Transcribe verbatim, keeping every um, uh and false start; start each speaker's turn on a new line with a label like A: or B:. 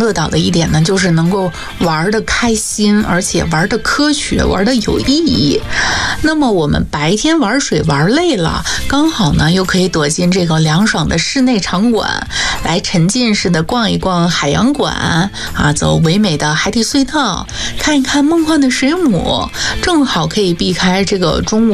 A: 乐岛的一点呢，就是能够玩得开心，而且玩得科学，玩得有意义。那么我们白天玩水玩累了，刚好呢又可以躲进这个凉爽的室内场馆，来沉浸式的逛一逛海洋馆啊，走唯美的海底隧道，看一看梦幻的水母，正好可以避开这个中午